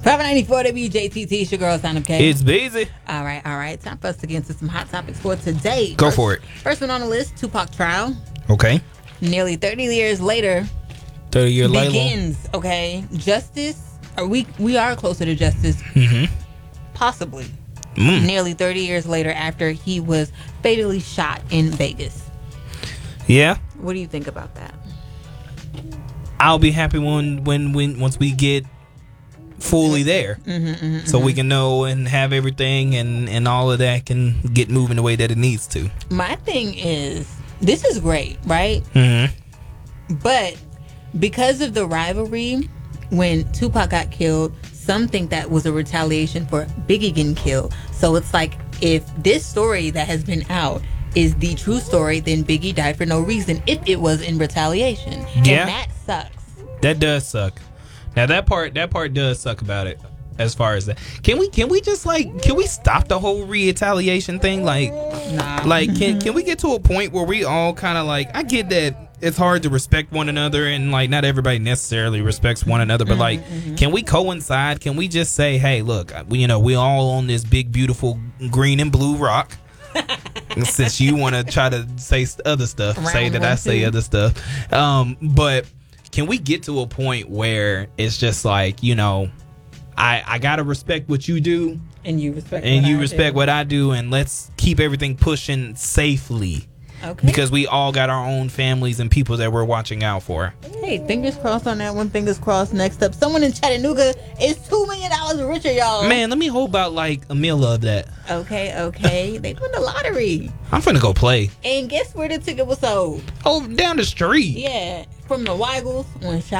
594 WJTT, it's your girl, Sign Up K. It's busy. All right. Time for us to get into some hot topics for today. Go for it. First one on the list, Tupac trial. Okay. Nearly 30 years later. 30 year later. Begins, okay? Justice. We are closer to justice. Mm-hmm. Possibly. Nearly 30 years later after he was fatally shot in Vegas. Yeah. What do you think about that? I'll be happy when once we get fully there, so we can know and have everything and all of that can get moving the way that it needs to. My thing is, this is great, right? But because of the rivalry, when Tupac got killed, some think that was a retaliation for Biggie getting killed. So it's like, if this story that has been out is the true story, then Biggie died for no reason if it was in retaliation. Yeah. And that sucks. That does suck. Now that part does suck about it. As far as that, can we just can we stop the whole retaliation thing? Nah. Can we get to a point where we all kind of I get that it's hard to respect one another and not everybody necessarily respects one another, but can we coincide? Can we just say, hey, look, we all on this big beautiful green and blue rock. Since you want to try to say other stuff, say that I say other stuff, but can we get to a point where it's just I gotta respect what you do, and you respect what I do, and let's keep everything pushing safely. Okay. Because we all got our own families and people that we're watching out for. Hey, fingers crossed on that one. Fingers crossed. Next up, someone in Chattanooga is $2 million richer, y'all. Man, let me hold about a meal of that. Okay. They won the lottery. I'm finna go play. And guess where the ticket was sold? Oh, down the street. Yeah, from the Weigels on